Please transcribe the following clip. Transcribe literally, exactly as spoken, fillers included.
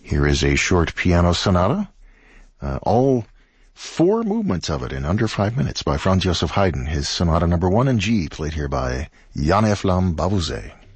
Here is a short piano sonata, uh, all four movements of it in under five minutes by Franz Joseph Haydn, his sonata number one in G, played here by Jan Eflam Bavuzet.